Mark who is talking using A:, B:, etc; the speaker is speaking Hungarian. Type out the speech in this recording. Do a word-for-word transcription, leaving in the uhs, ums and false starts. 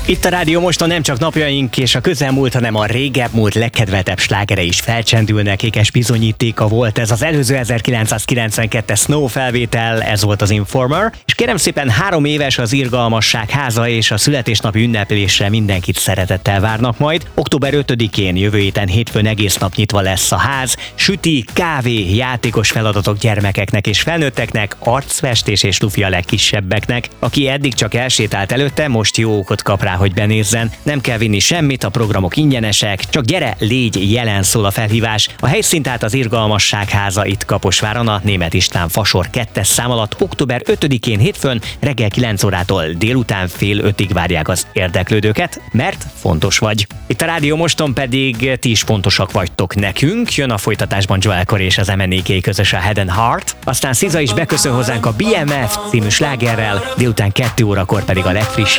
A: Itt a Rádió Moston nem csak napjaink és a közelmúlt, hanem a régebb múlt legkedveltebb slágere is felcsendülnek. Ékes bizonyítéka volt ez az előző ezerkilencszázkilencvenkettes Snow felvétel, ez volt az Informer. És kérem szépen, három éves az Irgalmasság háza, és a születésnapi ünneplésre mindenkit szeretettel várnak majd. október ötödikén, jövő héten hétfőn egész nap nyitva lesz a ház. Süti, kávé, játékos feladatok gyermekeknek és felnőtteknek, arcfestés és lufi a legkisebbeknek. Aki eddig csak elsétált előtte, most jó okot kap rá, hogy benézzen. Nem kell vinni semmit, a programok ingyenesek, csak gyere, légy jelen, szól a felhívás. A helyszín tehát az Irgalmasság háza itt Kaposváron, a Németh István fasor kettes szám alatt, október ötödikén hétfőn reggel kilenc órától délután fél ötig várják az érdeklődőket, mert fontos vagy. Itt a Rádió Moston pedig ti is pontosak vagytok nekünk. Jön a folytatásban Joel Corey és az em en é ká közös a Head and Heart, aztán Sziza is beköszön hozzánk a bé em ef című slágerrel, délután kettő órakor pedig a legfrissebb